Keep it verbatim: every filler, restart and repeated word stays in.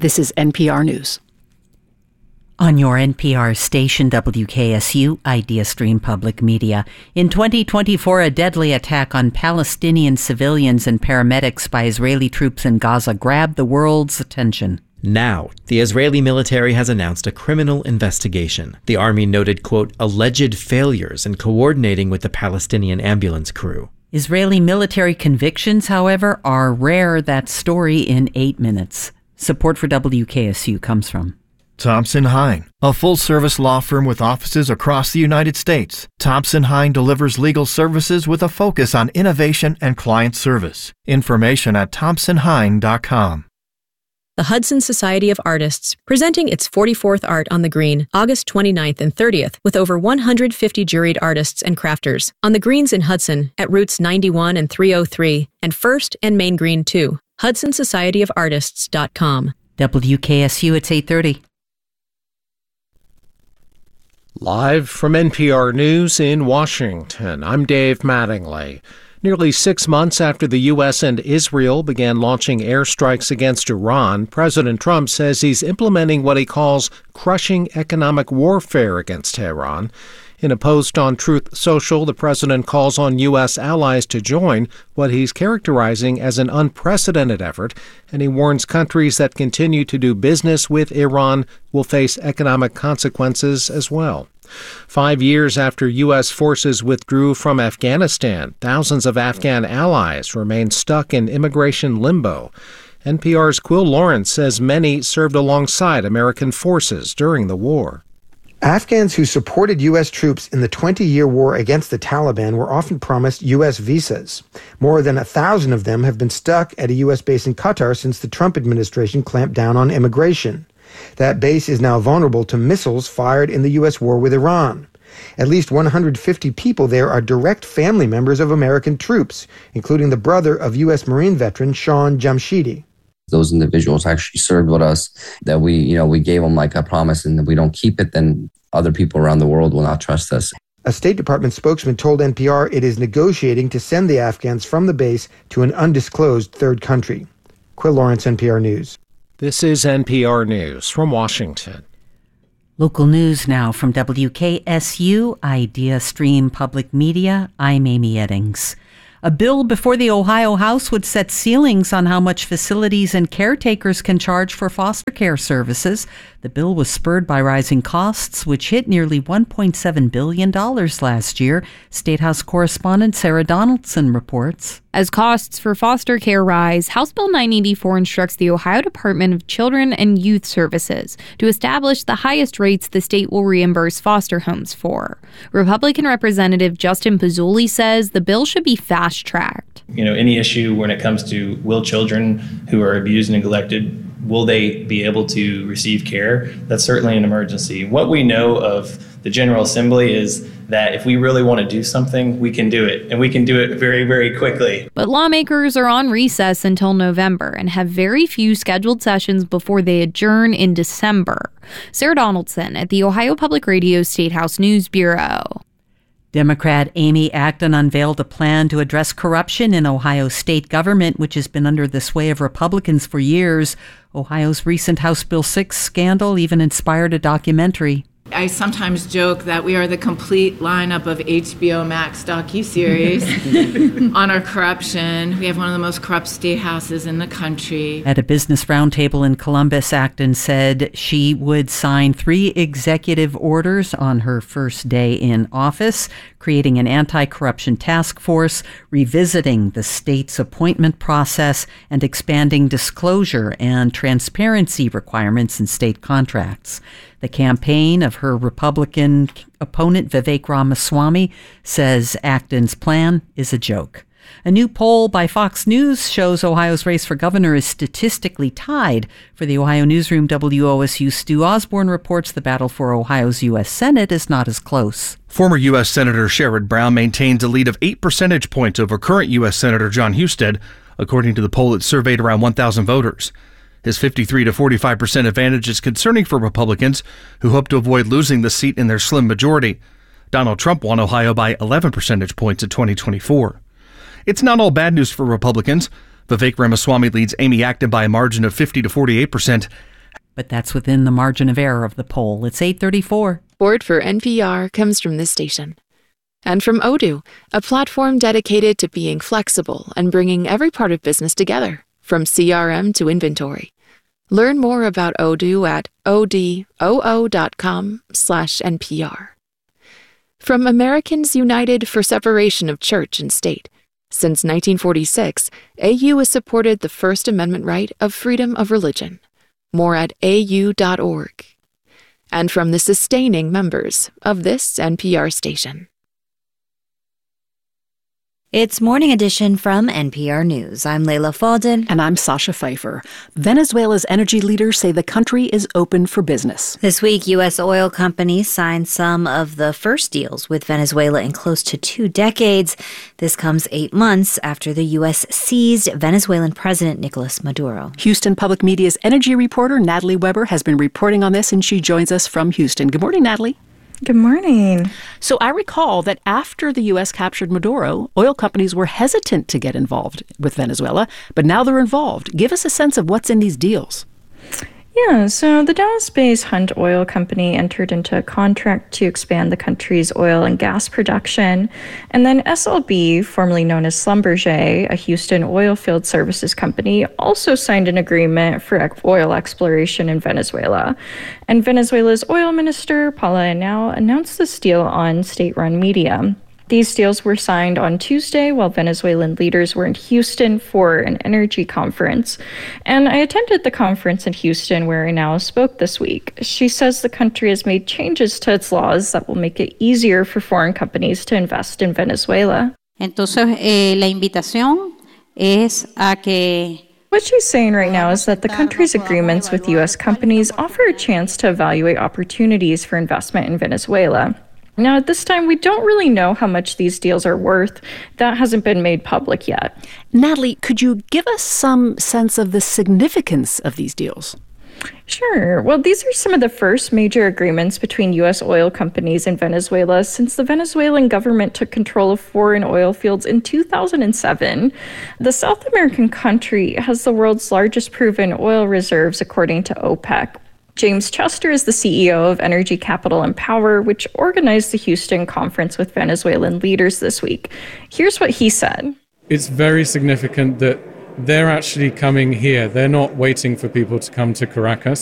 This is N P R News. On your N P R station, W K S U, Idea Stream Public Media. In twenty twenty-four, a deadly attack on Palestinian civilians and paramedics by Israeli troops in Gaza grabbed the world's attention. Now, the Israeli military has announced a criminal investigation. The army noted, quote, alleged failures in coordinating with the Palestinian ambulance crew. Israeli military convictions, however, are rare. That story in eight minutes. Support for W K S U comes from Thompson Hine, a full-service law firm with offices across the United States. Thompson Hine delivers legal services with a focus on innovation and client service. Information at thompson hine dot com. The Hudson Society of Artists, presenting its forty-fourth Art on the Green, August twenty-ninth and thirtieth, with over one hundred fifty juried artists and crafters. On the Greens in Hudson, at Routes ninety-one and three oh three, and First and Main Green two. hudson society of artists dot com. W K S U, it's eight thirty. Live from N P R News in Washington, I'm Dave Mattingly. Nearly six months after the U S and Israel began launching airstrikes against Iran, President Trump says he's implementing what he calls crushing economic warfare against Tehran. In a post on Truth Social, the president calls on U S allies to join what he's characterizing as an unprecedented effort, and he warns countries that continue to do business with Iran will face economic consequences as well. Five years after U S forces withdrew from Afghanistan, thousands of Afghan allies remain stuck in immigration limbo. N P R's Quill Lawrence says many served alongside American forces during the war. Afghans who supported U S troops in the twenty-year war against the Taliban were often promised U S visas. More than a thousand of them have been stuck at a U S base in Qatar since the Trump administration clamped down on immigration. That base is now vulnerable to missiles fired in the U S war with Iran. At least one hundred fifty people there are direct family members of American troops, including the brother of U S Marine veteran Sean Jamshidi. Those individuals actually served with us, that we, you know, we gave them like a promise, and if we don't keep it, then other people around the world will not trust us. A State Department spokesman told N P R it is negotiating to send the Afghans from the base to an undisclosed third country. Quill Lawrence, N P R News. This is N P R News from Washington. Local news now from W K S U, Idea Stream Public Media. I'm Amy Eddings. A bill before the Ohio House would set ceilings on how much facilities and caretakers can charge for foster care services. The bill was spurred by rising costs, which hit nearly one point seven billion dollars last year. State House correspondent Sarah Donaldson reports. As costs for foster care rise, House Bill nine eighty-four instructs the Ohio Department of Children and Youth Services to establish the highest rates the state will reimburse foster homes for. Republican Representative Justin Pizzoli says the bill should be fast-tracked. You know, any issue when it comes to will children who are abused and neglected, will they be able to receive care? That's certainly an emergency. What we know of the General Assembly is that if we really want to do something, we can do it, and we can do it very, very quickly. But lawmakers are on recess until November and have very few scheduled sessions before they adjourn in December. Sarah Donaldson at the Ohio Public Radio State House News Bureau. Democrat Amy Acton unveiled a plan to address corruption in Ohio's state government, which has been under the sway of Republicans for years. Ohio's recent House Bill six scandal even inspired a documentary. I sometimes joke that we are the complete lineup of H B O Max docuseries on our corruption. We have one of the most corrupt state houses in the country. At a business roundtable in Columbus, Acton said she would sign three executive orders on her first day in office, creating an anti-corruption task force, revisiting the state's appointment process, and expanding disclosure and transparency requirements in state contracts. The campaign of her Republican opponent, Vivek Ramaswamy, says Acton's plan is a joke. A new poll by Fox News shows Ohio's race for governor is statistically tied. For the Ohio Newsroom, W O S U Stu Osborne reports the battle for Ohio's U S Senate is not as close. Former U S Senator Sherrod Brown maintains a lead of eight percentage points over current U S Senator John Husted, according to the poll that surveyed around one thousand voters. His fifty-three to forty-five percent advantage is concerning for Republicans, who hope to avoid losing the seat in their slim majority. Donald Trump won Ohio by eleven percentage points in twenty twenty-four. It's not all bad news for Republicans. Vivek Ramaswamy leads Amy Acton by a margin of fifty to forty-eight percent. but that's within the margin of error of the poll. It's eight thirty-four. Support for N P R comes from this station. And from Odoo, a platform dedicated to being flexible and bringing every part of business together, from C R M to inventory. Learn more about Odoo at odoo.com slash NPR. From Americans United for Separation of Church and State. Since nineteen forty-six, A U has supported the First Amendment right of freedom of religion. More at A U dot org. And from the sustaining members of this N P R station. It's Morning Edition from N P R News. I'm Layla Faldin. And I'm Sasha Pfeiffer. Venezuela's energy leaders say the country is open for business. This week, U S oil companies signed some of the first deals with Venezuela in close to two decades. This comes eight months after the U S seized Venezuelan President Nicolas Maduro. Houston Public Media's energy reporter Natalie Weber has been reporting on this, and she joins us from Houston. Good morning, Natalie. Good morning. So I recall that after the U S captured Maduro, oil companies were hesitant to get involved with Venezuela, but now they're involved. Give us a sense of what's in these deals. Yeah, so the Dallas-based Hunt Oil Company entered into a contract to expand the country's oil and gas production. And then S L B, formerly known as Schlumberger, a Houston oil field services company, also signed an agreement for oil exploration in Venezuela. And Venezuela's oil minister, Paula Henao, announced this deal on state-run media. These deals were signed on Tuesday while Venezuelan leaders were in Houston for an energy conference. And I attended the conference in Houston where Henao spoke this week. She says the country has made changes to its laws that will make it easier for foreign companies to invest in Venezuela. Entonces, eh, la invitación es a que What she's saying right now is that the country's agreements with U S companies offer a chance to evaluate opportunities for investment in Venezuela. Now, at this time, we don't really know how much these deals are worth. That hasn't been made public yet. Natalie, could you give us some sense of the significance of these deals? Sure. Well, these are some of the first major agreements between U S oil companies and Venezuela since the Venezuelan government took control of foreign oil fields in two thousand seven. The South American country has the world's largest proven oil reserves, according to OPEC. James Chester is the C E O of Energy Capital and Power, which organized the Houston conference with Venezuelan leaders this week. Here's what he said. It's very significant that they're actually coming here. They're not waiting for people to come to Caracas.